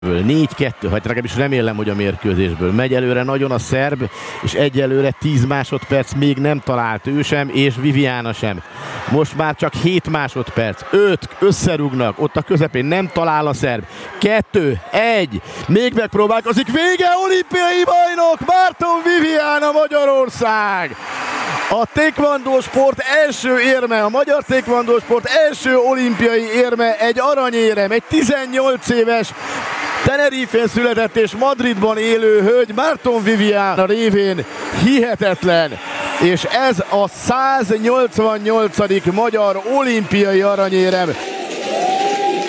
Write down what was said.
4-2, hát legalábbis remélem, hogy a mérkőzésből megy előre nagyon a szerb, és egyelőre 10 másodperc még nem talált ő sem, és Viviana sem. Most már csak 7 másodperc, 5, összerúgnak, ott a közepén nem talál a szerb. 2, 1, még megpróbálkozik, vége, olimpiai bajnok, Márton Viviana, Magyarország! A taekwondo sport első érme, a magyar taekwondo sport első olimpiai érme, egy aranyérem, egy 18 éves Tenerifén született és Madridban élő hölgy Márton Viviana révén hihetetlen. És ez a 188. magyar olimpiai aranyérem.